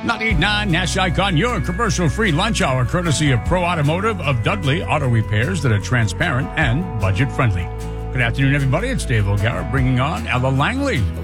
98.9 Nash Icon, your commercial-free lunch hour, courtesy of Pro Automotive of Dudley Auto Repairs that are transparent and budget-friendly. Good afternoon, everybody. It's Dave O'Gara bringing on Ella Langley.